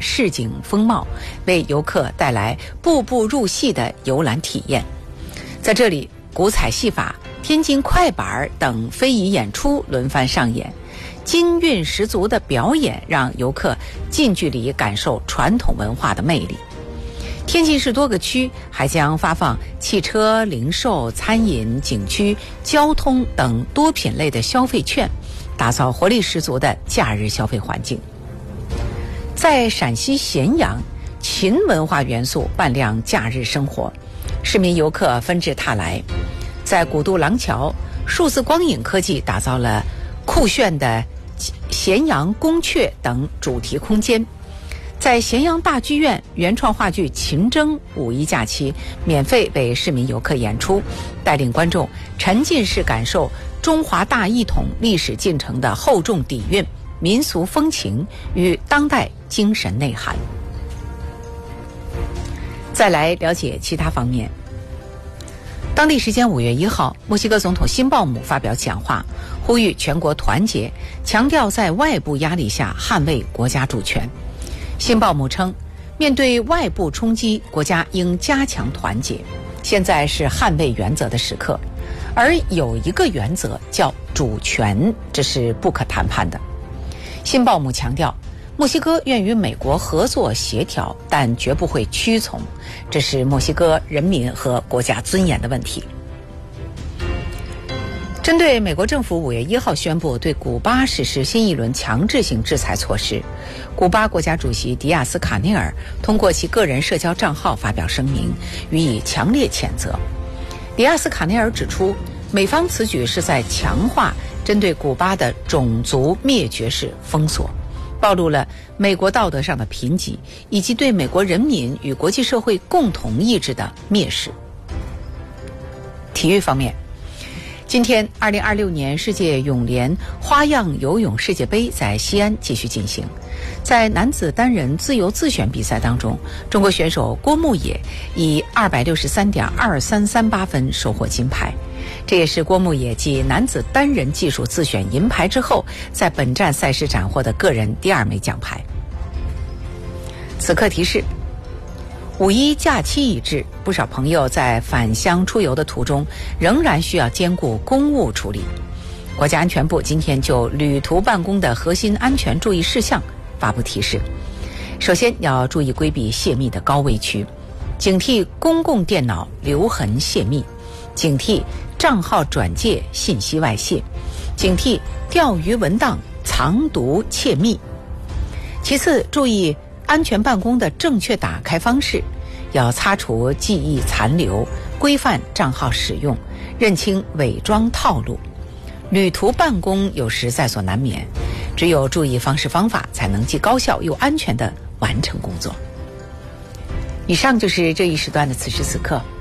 市井风貌，为游客带来步步入戏的游览体验。在这里，古彩戏法、天津快板等非遗演出轮番上演，金韵十足的表演让游客近距离感受传统文化的魅力。天津市多个区还将发放汽车、零售、餐饮、景区、交通等多品类的消费券，打造活力十足的假日消费环境。在陕西咸阳，秦文化元素伴亮假日生活，市民游客纷至沓来。在古都廊桥，数字光影科技打造了酷炫的咸阳宫阙等主题空间。在咸阳大剧院，原创话剧《秦征》五一假期免费为市民游客演出，带领观众沉浸式感受中华大一统历史进程的厚重底蕴、民俗风情与当代精神内涵。再来了解其他方面。当地时间5月1号，墨西哥总统辛鲍姆发表讲话，呼吁全国团结，强调在外部压力下捍卫国家主权。辛鲍姆称，面对外部冲击，国家应加强团结，现在是捍卫原则的时刻，而有一个原则叫主权，这是不可谈判的。辛鲍姆强调，墨西哥愿与美国合作协调，但绝不会屈从，这是墨西哥人民和国家尊严的问题。针对美国政府5月1号宣布对古巴实施新一轮强制性制裁措施，古巴国家主席迪亚斯卡内尔通过其个人社交账号发表声明，予以强烈谴责。迪亚斯卡内尔指出，美方此举是在强化针对古巴的种族灭绝式封锁，暴露了美国道德上的贫瘠，以及对美国人民与国际社会共同意志的蔑视。体育方面，今天2026年世界泳联花样游泳世界杯在西安继续进行。在男子单人自由自选比赛当中，中国选手郭牧野以263.2338分收获金牌，这也是郭牧野继男子单人技术自选银牌之后，在本站赛事斩获的个人第2枚奖牌。此刻提示，五一假期已至，不少朋友在返乡出游的途中仍然需要兼顾公务处理。国家安全部今天就旅途办公的核心安全注意事项发布提示。首先要注意规避泄密的高危区，警惕公共电脑留痕泄密，警惕账号转借信息外泄，警惕钓鱼文档藏毒窃密。其次，注意安全办公的正确打开方式，要擦除记忆残留，规范账号使用，认清伪装套路。旅途办公有时在所难免，只有注意方式方法，才能既高效又安全地完成工作。以上就是这一时段的此时此刻。